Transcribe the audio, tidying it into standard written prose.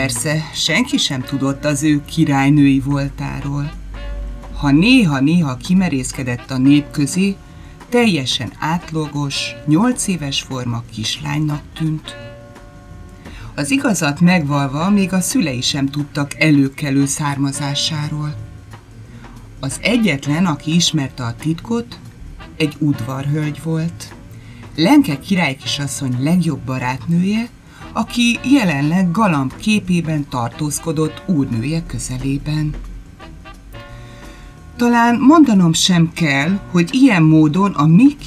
Persze, senki sem tudott az ő királynői voltáról. Ha néha-néha kimerészkedett a nép közé, teljesen átlagos, 8 éves forma kislánynak tűnt. Az igazat megvalva még a szülei sem tudtak előkelő származásáról. Az egyetlen, aki ismerte a titkot, egy udvarhölgy volt. Lenke királykisasszony legjobb barátnője, aki jelenleg galamb képében tartózkodott úrnője közelében. Talán mondanom sem kell, hogy ilyen módon a mi